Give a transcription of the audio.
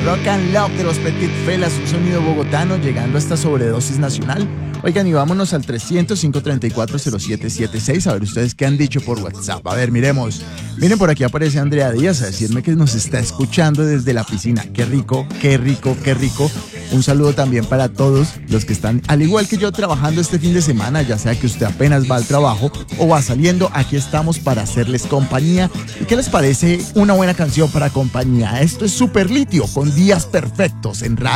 Rock and Love de los Petit Felas, un sonido bogotano llegando a esta sobredosis nacional. Oigan, y vámonos al 300-534-0776 a ver ustedes qué han dicho por WhatsApp. A ver, miremos. Miren, por aquí aparece Andrea Díaz a decirme que nos está escuchando desde la piscina. Qué rico, qué rico, qué rico. Un saludo también para todos los que están, al igual que yo, trabajando este fin de semana, ya sea que usted apenas va al trabajo o va saliendo, aquí estamos para hacerles compañía. ¿Y qué les parece una buena canción para compañía? Esto es Super Litio con Días Perfectos en Radio.